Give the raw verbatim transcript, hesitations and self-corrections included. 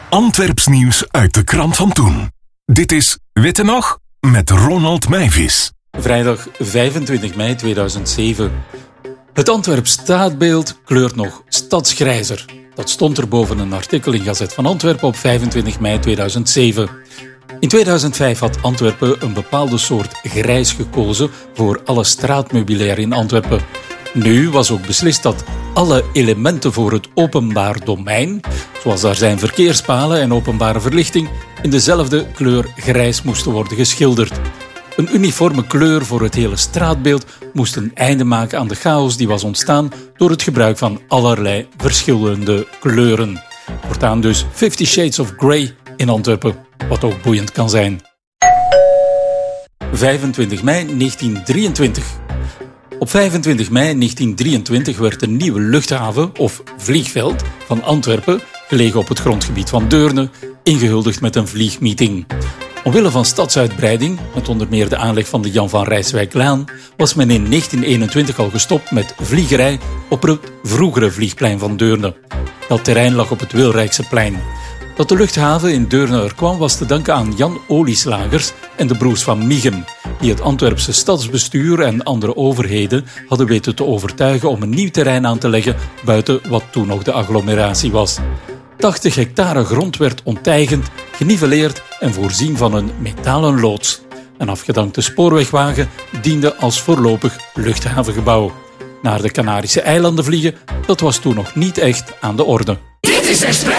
Antwerps nieuws uit de krant van toen. Dit is Witte Nog met Ronald Meijvis. Vrijdag vijfentwintig mei tweeduizend zeven. Het Antwerps straatbeeld kleurt nog stadsgrijzer. Dat stond er boven een artikel in Gazet van Antwerpen op vijfentwintig mei tweeduizend zeven. In tweeduizend vijf had Antwerpen een bepaalde soort grijs gekozen voor alle straatmeubilair in Antwerpen. Nu was ook beslist dat alle elementen voor het openbaar domein, zoals daar zijn verkeerspalen en openbare verlichting, in dezelfde kleur grijs moesten worden geschilderd. Een uniforme kleur voor het hele straatbeeld moest een einde maken aan de chaos die was ontstaan door het gebruik van allerlei verschillende kleuren. Voortaan dus Fifty Shades of Grey in Antwerpen, wat ook boeiend kan zijn. vijfentwintig mei negentien drieëntwintig. Op vijfentwintig mei negentien drieëntwintig werd de nieuwe luchthaven, of vliegveld, van Antwerpen, gelegen op het grondgebied van Deurne, ingehuldigd met een vliegmeeting. Omwille van stadsuitbreiding, met onder meer de aanleg van de Jan van Rijswijklaan, was men in negentien eenentwintig al gestopt met vliegerij op het vroegere vliegplein van Deurne. Dat terrein lag op het Wilrijkseplein. Dat de luchthaven in Deurne er kwam was te danken aan Jan Olieslagers en de broers van Mieghem, die het Antwerpse stadsbestuur en andere overheden hadden weten te overtuigen om een nieuw terrein aan te leggen buiten wat toen nog de agglomeratie was. tachtig hectare grond werd onteigend, geniveleerd en voorzien van een metalen loods. Een afgedankte spoorwegwagen diende als voorlopig luchthavengebouw. Naar de Canarische eilanden vliegen, dat was toen nog niet echt aan de orde. Dit is Express!